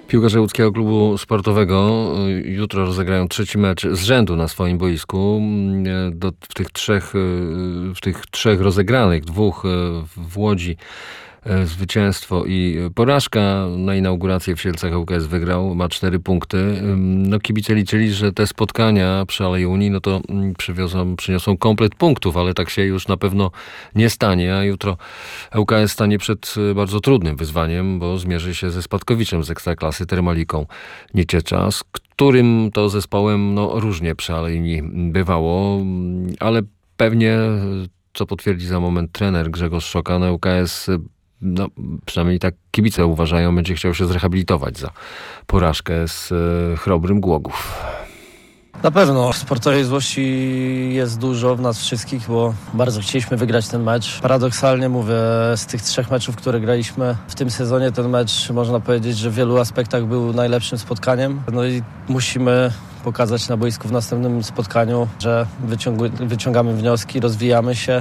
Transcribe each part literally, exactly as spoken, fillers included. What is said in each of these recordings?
Piłkarze Łódzkiego Klubu Sportowego jutro rozegrają trzeci mecz z rzędu na swoim boisku. Do, w, tych trzech, w tych trzech rozegranych, dwóch w Łodzi, zwycięstwo i porażka. Na inaugurację w Sielcach ŁKS wygrał, ma cztery punkty. No, kibice liczyli, że te spotkania przy Alei Unii no to przywiozą, przyniosą komplet punktów, ale tak się już na pewno nie stanie. A jutro ŁKS stanie przed bardzo trudnym wyzwaniem, bo zmierzy się ze spadkowiczem z Ekstraklasy, Termaliką Nieciecza, z którym to zespołem no, różnie przy Alei Unii bywało, ale pewnie, co potwierdzi za moment trener Grzegorz Szoka, na ŁKS, no, przynajmniej tak kibice uważają, będzie chciał się zrehabilitować za porażkę z e, Chrobrym Głogów. Na pewno sportowej złości jest dużo w nas wszystkich, bo bardzo chcieliśmy wygrać ten mecz. Paradoksalnie mówię, z tych trzech meczów, które graliśmy w tym sezonie, ten mecz można powiedzieć, że w wielu aspektach był najlepszym spotkaniem. No i musimy pokazać na boisku w następnym spotkaniu, że wyciąg- wyciągamy wnioski, rozwijamy się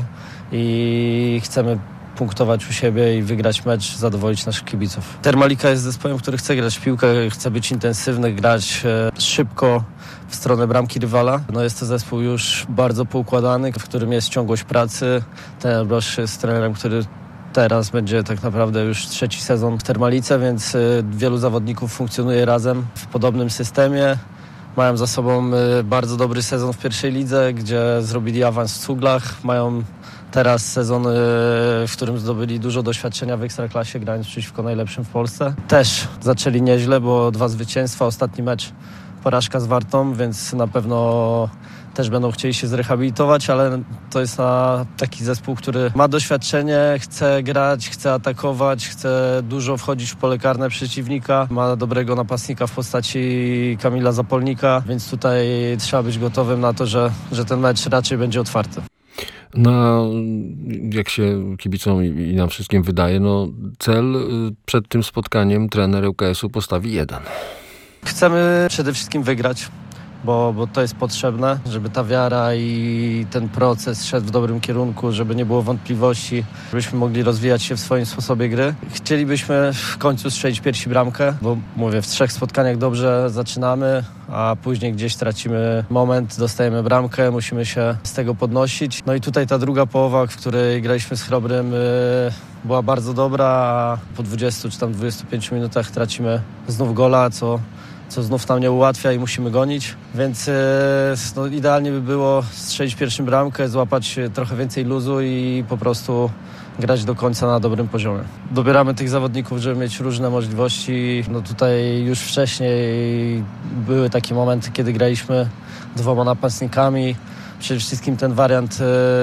i chcemy punktować u siebie i wygrać mecz, zadowolić naszych kibiców. Termalika jest zespołem, który chce grać w piłkę, chce być intensywny, grać e, szybko w stronę bramki rywala. No jest to zespół już bardzo poukładany, w którym jest ciągłość pracy. Ten Brosz jest trenerem, który teraz będzie tak naprawdę już trzeci sezon w Termalice, więc e, wielu zawodników funkcjonuje razem w podobnym systemie. Mają za sobą e, bardzo dobry sezon w pierwszej lidze, gdzie zrobili awans w Cuglach. Mają teraz sezon, w którym zdobyli dużo doświadczenia w Ekstraklasie, grając przeciwko najlepszym w Polsce. Też zaczęli nieźle, bo dwa zwycięstwa, ostatni mecz porażka z Wartą, więc na pewno też będą chcieli się zrehabilitować, ale to jest na taki zespół, który ma doświadczenie, chce grać, chce atakować, chce dużo wchodzić w pole karne przeciwnika. Ma dobrego napastnika w postaci Kamila Zapolnika, więc tutaj trzeba być gotowym na to, że, że ten mecz raczej będzie otwarty. No, jak się kibicom i nam wszystkim wydaje, no cel przed tym spotkaniem trener ŁKS-u postawi jeden. Chcemy przede wszystkim wygrać, bo, bo to jest potrzebne, żeby ta wiara i ten proces szedł w dobrym kierunku, żeby nie było wątpliwości, żebyśmy mogli rozwijać się w swoim sposobie gry. Chcielibyśmy w końcu strzelić pierwsi bramkę, bo mówię, w trzech spotkaniach dobrze zaczynamy, a później gdzieś tracimy moment, dostajemy bramkę, musimy się z tego podnosić. No i tutaj ta druga połowa, w której graliśmy z Chrobrym, yy, była bardzo dobra, a po dwudziestu czy tam dwudziestu pięciu minutach tracimy znów gola, co co znów nam nie ułatwia i musimy gonić, więc no, idealnie by było strzelić pierwszą bramkę, złapać trochę więcej luzu i po prostu grać do końca na dobrym poziomie. Dobieramy tych zawodników, żeby mieć różne możliwości. No tutaj już wcześniej były takie momenty, kiedy graliśmy dwoma napastnikami. Przede wszystkim ten wariant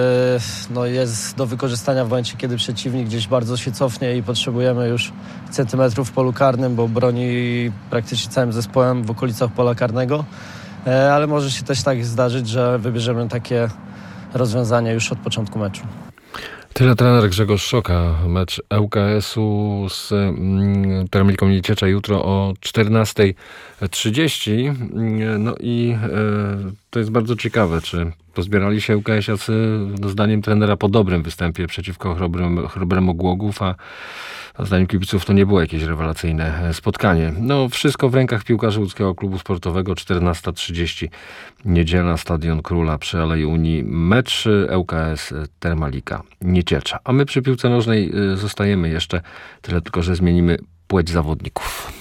no, jest do wykorzystania w momencie, kiedy przeciwnik gdzieś bardzo się cofnie i potrzebujemy już centymetrów w polu karnym, bo broni praktycznie całym zespołem w okolicach pola karnego. Ale może się też tak zdarzyć, że wybierzemy takie rozwiązanie już od początku meczu. Tyle trener Grzegorz Szoka. Mecz ŁKS-u z mm, Termaliką Nieciecza jutro o czternasta trzydzieści. No i e, to jest bardzo ciekawe, czy pozbierali się ŁKS-iacy no, zdaniem trenera po dobrym występie przeciwko Chrobrym, Chrobremu Głogów, a, a zdaniem kibiców to nie było jakieś rewelacyjne spotkanie. No wszystko w rękach piłkarzy Łódzkiego Klubu Sportowego. czternasta trzydzieści. Niedziela, Stadion Króla przy Alei Unii. Mecz ŁKS Termalika Nieciecza. A my przy piłce nożnej zostajemy jeszcze, tyle tylko, że zmienimy płeć zawodników.